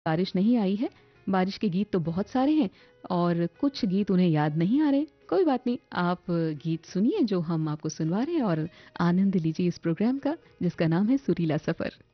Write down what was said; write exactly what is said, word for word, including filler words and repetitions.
बारिश नहीं आई है। बारिश के गीत तो बहुत सारे हैं और कुछ गीत उन्हें याद नहीं आ रहे। कोई बात नहीं, आप गीत सुनिए जो हम आपको सुनवा रहे हैं और आनंद लीजिए इस प्रोग्राम का जिसका नाम है सुरीला सफर।